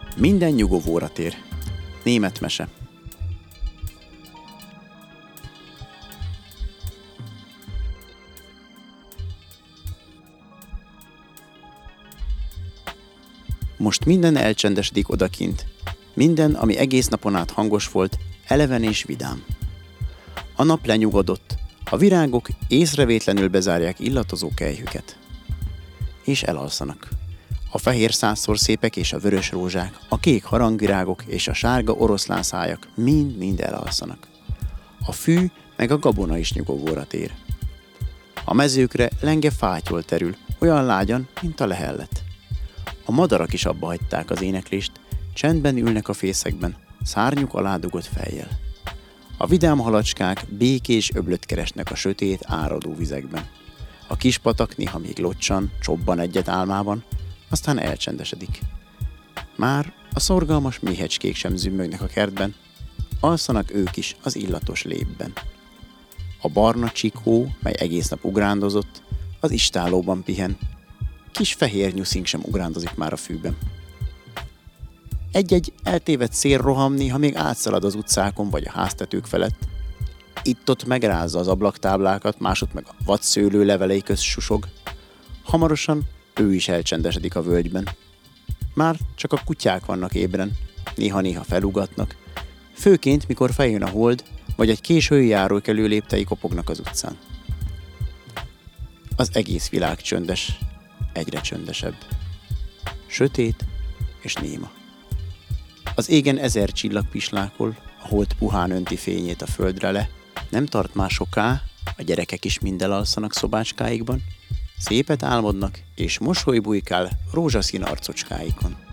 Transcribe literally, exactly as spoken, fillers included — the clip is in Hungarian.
Minden nyugovóra tér. Német mese. Most minden elcsendesedik odakint. Minden, ami egész napon át hangos volt, eleven és vidám. A nap lenyugodott, a virágok észrevétlenül bezárják illatozó kelyhüket. És elalszanak. A fehér százszor szépek és a vörös rózsák, a kék harangvirágok és a sárga oroszlánszájak mind-mind elalszanak. A fű meg a gabona is nyugovóra tér. A mezőkre lenge fátyol terül, olyan lágyan, mint a lehellet. A madarak is abba hagyták az éneklést, csendben ülnek a fészekben, szárnyuk alá dugott fejjel. A vidám halacskák békés öblöt keresnek a sötét, áradó vizekben. A kis patak néha még locsan, csobban egyet álmában, aztán elcsendesedik. Már a szorgalmas méhecskék sem zümmögnek a kertben, alszanak ők is az illatos lépben. A barna csikó, mely egész nap ugrándozott, az istállóban pihen. Kis fehér nyuszink sem ugrándozik már a fűben. Egy-egy eltévedt szélroham néha még átszalad az utcákon vagy a háztetők felett. Itt-ott megrázza az ablaktáblákat, másod meg a vadszőlő levelei közt susog. Hamarosan ő is elcsendesedik a völgyben. Már csak a kutyák vannak ébren, néha-néha felugatnak, főként mikor feljön a hold, vagy egy késői járókelő léptei kopognak az utcán. Az egész világ csöndes, egyre csöndesebb. Sötét és néma. Az égen ezer csillag pislákol, a hold puhán önti fényét a földre le, nem tart már soká, a gyerekek is mind elalszanak szobácskáikban, szépet álmodnak, és mosoly bujkál rózsaszín arcocskáikon.